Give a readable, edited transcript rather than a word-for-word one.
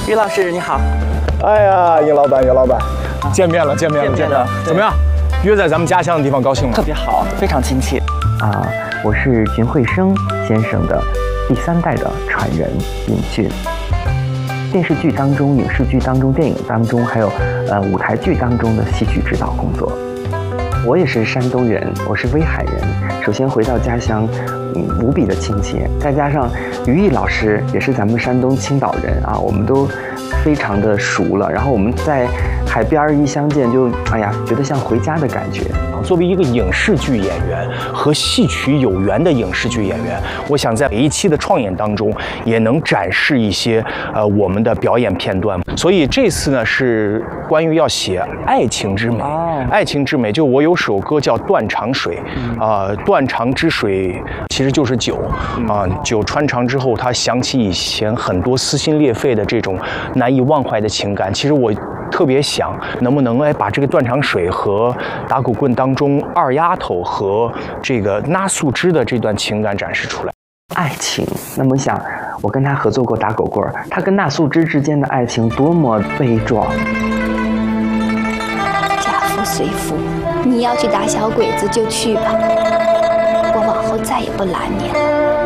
于老师你好。 哎呀，尹老板，见面了。怎么样？约在咱们家乡的地方，高兴吗？ 特别好，非常亲切。 我是荀慧生先生的第3代的传人尹俊。电视剧当中、影视剧当中、电影当中，还有舞台剧当中的戏剧指导工作。我也是山东人，我是威海人。首先回到家乡，无比的亲切，再加上于毅老师也是咱们山东青岛人啊，我们都非常的熟了。然后我们在海边一相见就，觉得像回家的感觉。 作为一个影视剧演员和戏曲有缘的影视剧演员，我想在每一期的创演当中也能展示一些我们的表演片段。所以这次呢是关于要写爱情之美。爱情之美，就我有首歌叫《断肠水》，断肠之水其实就是酒酒穿肠之后，它想起以前很多撕心裂肺的这种难以忘怀的情感。其实我特别想能不能把这个断肠水和打狗棍当中二丫头和这个那素芝的这段情感展示出来。 爱情，那么想我跟他合作过打狗棍，他跟那素芝之间的爱情多么悲壮。 家父随父，你要去打小鬼子就去吧，我往后再也不拦你了。